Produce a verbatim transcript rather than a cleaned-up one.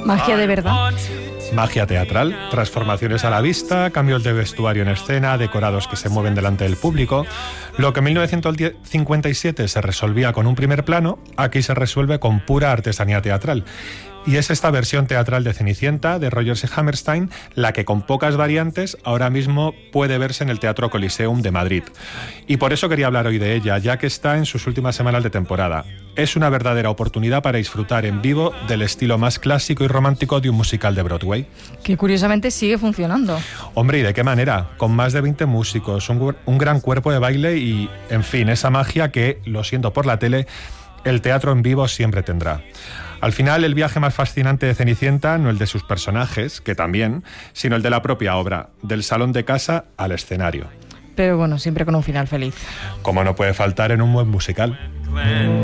Magia de verdad. Magia teatral, transformaciones a la vista, cambios de vestuario en escena, decorados que se mueven delante del público. Lo que en mil novecientos cincuenta y siete se resolvía con un primer plano, aquí se resuelve con pura artesanía teatral. Y es esta versión teatral de Cenicienta, de Rodgers y Hammerstein, la que con pocas variantes ahora mismo puede verse en el Teatro Coliseum de Madrid. Y por eso quería hablar hoy de ella, ya que está en sus últimas semanas de temporada. Es una verdadera oportunidad para disfrutar en vivo del estilo más clásico y romántico de un musical de Broadway. Que curiosamente sigue funcionando. Hombre, ¿y de qué manera? Con más de veinte músicos, un, un gran cuerpo de baile y, en fin, esa magia que, lo siento por la tele, el teatro en vivo siempre tendrá. Al final, el viaje más fascinante de Cenicienta no el de sus personajes, que también, sino el de la propia obra, del salón de casa al escenario. Pero bueno, siempre con un final feliz. Como no puede faltar en un buen musical.